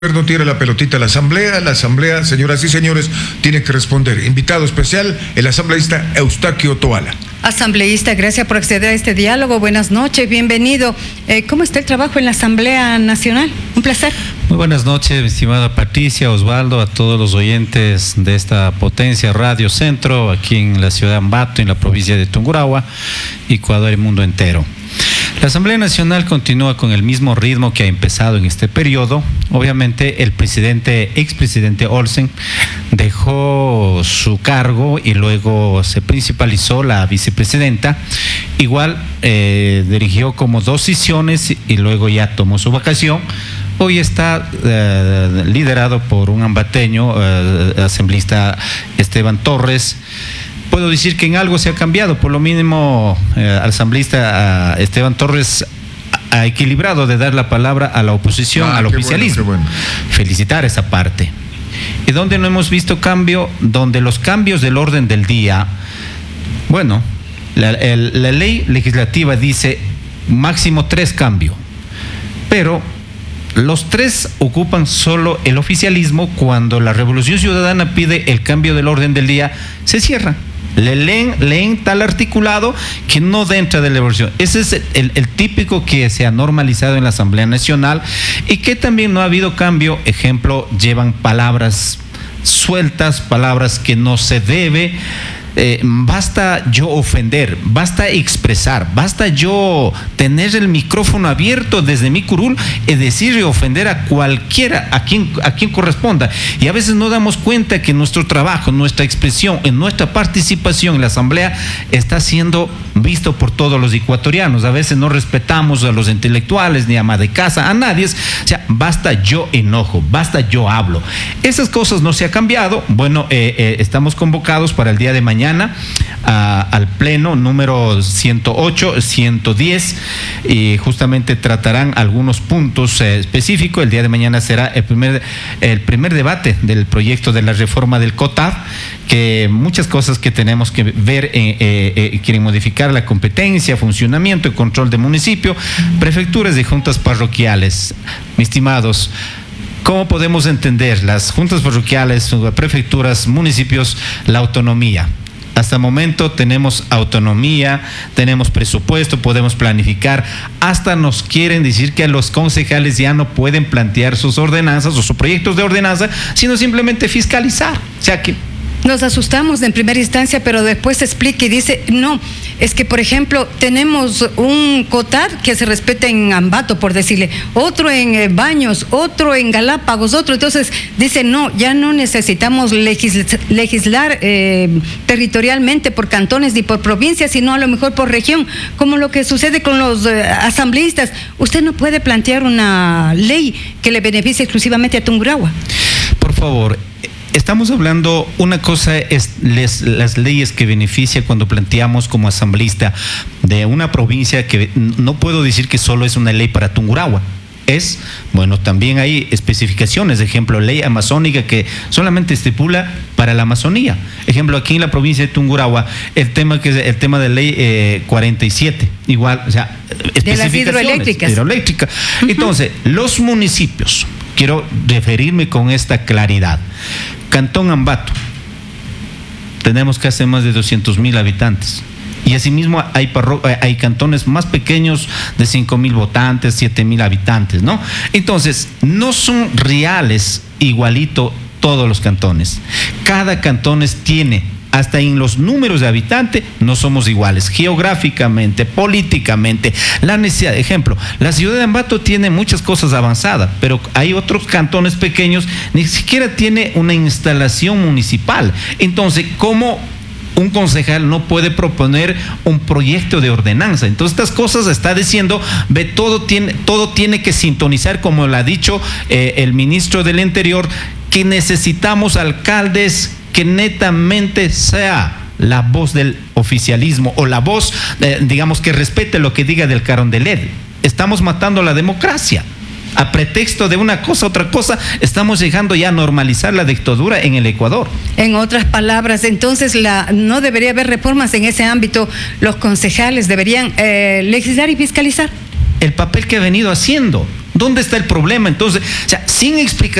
No tira la pelotita a la asamblea, señoras y señores, tiene que responder. Invitado especial, el asambleísta Eustaquio Toala. Asambleísta, gracias por acceder a este diálogo. Buenas noches, bienvenido. ¿Cómo está el trabajo en la Asamblea Nacional? Un placer. Muy buenas noches, mi estimada Patricia, Osvaldo, a todos los oyentes de esta potencia Radio Centro, aquí en la ciudad de Ambato, en la provincia de Tungurahua, Ecuador y mundo entero. La Asamblea Nacional continúa con el mismo ritmo que ha empezado en este periodo. Obviamente el expresidente Olsen dejó su cargo y luego se principalizó la vicepresidenta. Igual dirigió como 2 sesiones y luego ya tomó su vacación. Hoy está liderado por un ambateño, asambleísta Esteban Torres. Puedo decir que en algo se ha cambiado, por lo mínimo el asambleísta Esteban Torres ha equilibrado de dar la palabra a la oposición, al oficialismo. Bueno. Felicitar esa parte. Y donde no hemos visto cambio, donde los cambios del orden del día, bueno, la ley legislativa dice máximo 3 cambios, pero los 3 ocupan solo el oficialismo. Cuando la Revolución Ciudadana pide el cambio del orden del día, se cierra. Leen tal articulado que no entra de la evolución. Ese es el típico que se ha normalizado en la Asamblea Nacional y que también no ha habido cambio. Ejemplo, llevan palabras sueltas, palabras que no se debe. Basta yo ofender, basta expresar, basta yo tener el micrófono abierto desde mi curul y decir y ofender a cualquiera, a quien corresponda. Y a veces no damos cuenta que nuestro trabajo, nuestra expresión, en nuestra participación en la asamblea está siendo visto por todos los ecuatorianos. A veces no respetamos a los intelectuales ni ama de casa, a nadie. O sea, basta yo enojo, basta yo hablo. Esas cosas no se ha cambiado. Bueno, estamos convocados para el día de mañana al pleno número 108, 110 y justamente tratarán algunos puntos específicos. El día de mañana será el primer debate del proyecto de la reforma del COTAD, que muchas cosas que tenemos que ver, quieren modificar la competencia, funcionamiento y control de municipio, prefecturas y juntas parroquiales. Mis estimados, ¿cómo podemos entender las juntas parroquiales, prefecturas, municipios, la autonomía? Hasta el momento tenemos autonomía, tenemos presupuesto, podemos planificar. Hasta nos quieren decir que los concejales ya no pueden plantear sus ordenanzas o sus proyectos de ordenanza, sino simplemente fiscalizar. O sea que nos asustamos en primera instancia, pero después se explica y dice, no, es que por ejemplo tenemos un COTAD que se respeta en Ambato, por decirle, otro en Baños, otro en Galápagos, otro. Entonces dice, no, ya no necesitamos legislar territorialmente por cantones ni por provincias, sino a lo mejor por región, como lo que sucede con los asambleístas. Usted no puede plantear una ley que le beneficie exclusivamente a Tungurahua. Por favor. Estamos hablando, una cosa es las leyes que beneficia cuando planteamos como asambleísta de una provincia, que no puedo decir que solo es una ley para Tungurahua. Bueno, también hay especificaciones, ejemplo, ley amazónica que solamente estipula para la Amazonía. Ejemplo, aquí en la provincia de Tungurahua, el tema de ley 47, igual, o sea, especificaciones. De las hidroeléctricas. Entonces, los municipios, quiero referirme con esta claridad. Cantón Ambato, tenemos casi más de 200,000 habitantes. Y asimismo hay cantones más pequeños de 5,000 votantes, 7,000 habitantes, ¿no? Entonces, no son reales igualito todos los cantones. Cada cantón tiene, hasta en los números de habitantes, no somos iguales, geográficamente, políticamente. La necesidad, ejemplo, la ciudad de Ambato tiene muchas cosas avanzadas, pero hay otros cantones pequeños, ni siquiera tiene una instalación municipal. Entonces, ¿cómo un concejal no puede proponer un proyecto de ordenanza? Entonces, estas cosas está diciendo, todo tiene que sintonizar, como lo ha dicho el ministro del Interior, que necesitamos alcaldes que netamente sea la voz del oficialismo o la voz, digamos, que respete lo que diga del Carondelet. Estamos matando la democracia. A pretexto de una cosa, otra cosa, estamos llegando ya a normalizar la dictadura en el Ecuador. En otras palabras, entonces no debería haber reformas en ese ámbito. Los concejales deberían legislar y fiscalizar. El papel que ha venido haciendo ¿Dónde está el problema? Entonces, o sea, sin explicación